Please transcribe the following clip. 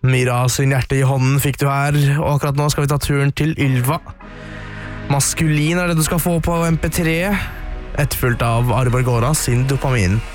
Myra sin hjerte i hånden fikk du her, og akkurat nå skal vi ta turen til Ylva. Maskulin det du skal få på MP3, etterfulgt av Arborgora sin Dopamin.